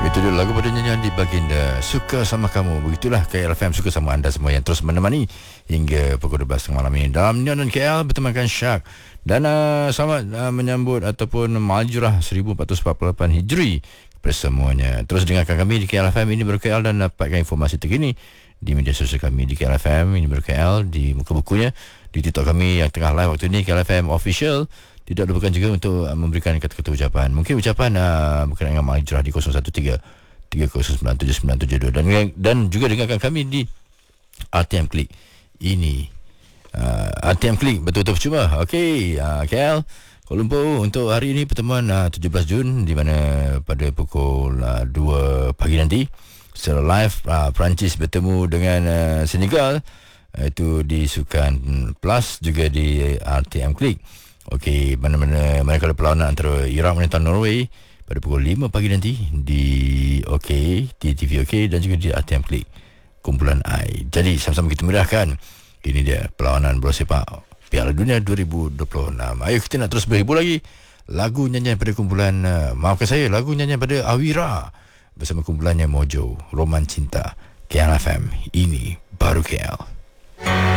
Itu dia lagu pada nyanyian di baginda Suka Sama Kamu. Begitulah KLFM suka sama anda semua yang terus menemani hingga pukul 12 malam ini dalam Nyon dan KL bertemankan Syak. Dan selamat menyambut ataupun Maljurah 1448 Hijri kepada semuanya. Terus dengarkan kami di KLFM ini baru KL dan dapatkan informasi terkini di media sosial kami di KLFM ini baru KL, di muka bukunya, di TikTok kami yang tengah live waktu ini KLFM Official. Tidak lupakan juga untuk memberikan kata-kata ucapan. Mungkin ucapan berkenaan dengan Maljurah di 013-309-7972 dan juga dengarkan kami di RTM Klik. Ini RTM Klik betul-betul percuma. Okey, KL Kuala Lumpur untuk hari ini pertemuan 17 Jun di mana pada pukul 2 pagi nanti secara live Perancis bertemu dengan Senegal, itu di Sukan Plus juga di RTM Klik. Okey, manakala perlawanan antara Iraq menentang Norway pada pukul 5 pagi nanti di di TV dan juga di RTM Klik kumpulan I. Jadi sama-sama kita meriahkan ini dia perlawanan bola sepak Piala Dunia 2026. Ayo kita nak terus berhibur lagi. Lagu nyanyian pada kumpulan lagu nyanyian pada Awira bersama kumpulannya Mojo, Roman Cinta. KL FM, ini baru KL.